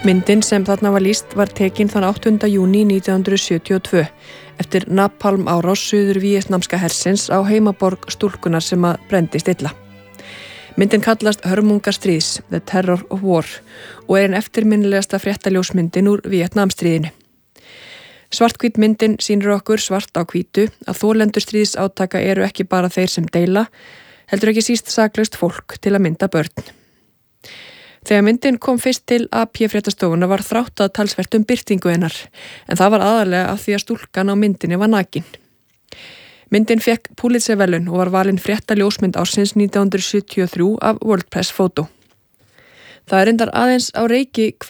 Myndin sem þarna var lýst var tekin þann 8. júní 1972 eftir napalm árás suður víetnamska hersins á heimaborg stúlkunar sem að brenndist illa. Myndin kallast Hörmungar stríðs, The Terror of War, og ein eftirminnilegasta fréttaljósmyndin úr Víetnamstríðinu. Svarthvít myndin sýnir okkur svart á hvítu að þolendur stríðsátaka eru ekki bara þeir sem deila, heldur ekki síst saklaust fólk til að mynda börn. Þegar myndin kom fyrst til AP fréttastofuna var þráttað talsvert birtingu hennar, en það var aðalega af því að stúlkan á myndinni var nakin. Myndin fekk Pulitzer-verðlaun og var valin fréttaljósmynd ársins 1973 af World Press Photo. Það er reyndar aðeins á reiki